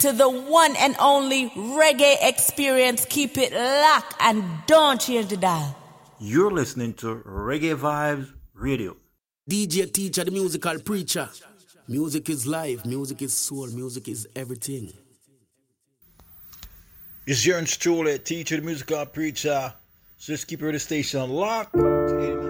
to the one and only reggae experience. Keep it locked and don't change the dial. You're listening to Reggae Vibes Radio. DJ Teacher, the musical preacher. Music is life, music is soul, music is everything. It's yours truly, Teacher, the musical preacher. So just keep your station locked.